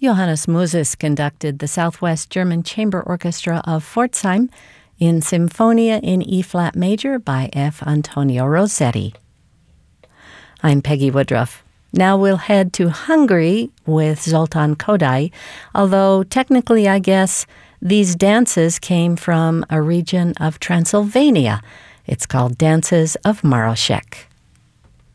Johannes Moses conducted the Southwest German Chamber Orchestra of Pforzheim in Symphonia in E-flat major by F. Antonio Rossetti. I'm Peggy Woodruff. Now we'll head to Hungary with Zoltan Kodály, although technically I guess these dances came from a region of Transylvania. It's called Dances of Marošek.